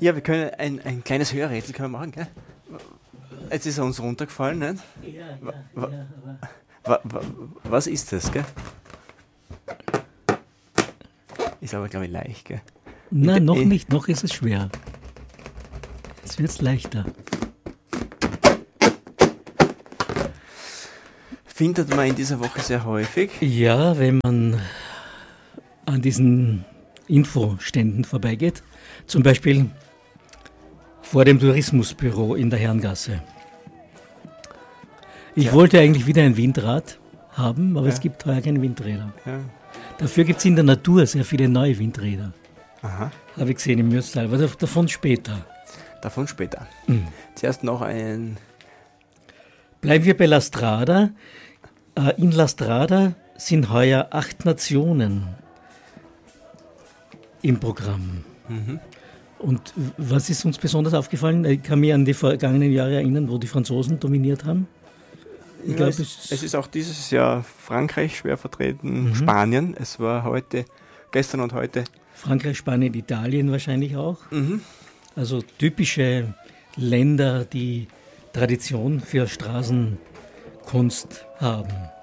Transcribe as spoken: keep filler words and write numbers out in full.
Ja, wir können ein, ein kleines Hörrätsel können wir machen, gell? Jetzt ist er uns runtergefallen, nicht? Ja, ja, Wa- ja. Wa- Aber wa- was ist das, gell? Ist aber, glaube ich, leicht, gell? Nein, noch eh- nicht, noch ist es schwer. Jetzt wird es leichter. Findet man in dieser Woche sehr häufig. Ja, wenn man an diesen Infoständen vorbeigeht, zum Beispiel vor dem Tourismusbüro in der Herrengasse. Ich Ja. wollte eigentlich wieder ein Windrad haben, aber Ja. es gibt heuer keine Windräder. Ja. Dafür gibt es in der Natur sehr viele neue Windräder. Aha, Habe ich gesehen im Mürztal, aber davon später. davon später. Mhm. Zuerst noch ein... Bleiben wir bei La Strada. Äh, In La Strada sind heuer acht Nationen im Programm. Mhm. Und was ist uns besonders aufgefallen? Ich kann mich an die vergangenen Jahre erinnern, wo die Franzosen dominiert haben. Ich Ja, glaube, es, es, es ist auch dieses Jahr Frankreich schwer vertreten, Spanien. Es war heute, gestern und heute. Frankreich, Spanien, Italien wahrscheinlich auch. Mhm. Also typische Länder, die Tradition für Straßenkunst haben.